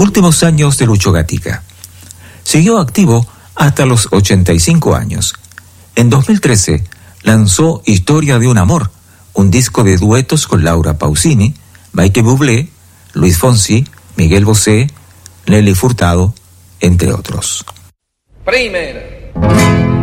Últimos años de Lucho Gatica. Siguió activo hasta los 85 años. En 2013 lanzó Historia de un amor, un disco de duetos con Laura Pausini, Michael Bublé, Luis Fonsi, Miguel Bosé, Nelly Furtado, entre otros. Primera.